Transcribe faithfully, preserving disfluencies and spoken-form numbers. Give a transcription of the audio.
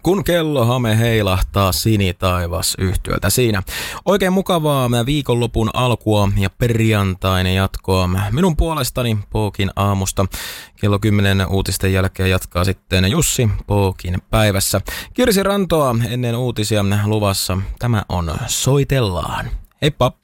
Kun kellohame heilahtaa sinitaivas yhtyöltä siinä. Oikein mukavaa viikonlopun alkua ja perjantainen jatkoa minun puolestani Pookin aamusta. Kello kymmenen uutisten jälkeen jatkaa sitten Jussi Pookin päivässä. Kirsi Rantoa ennen uutisia luvassa. Tämä on Soitellaan. Heippa!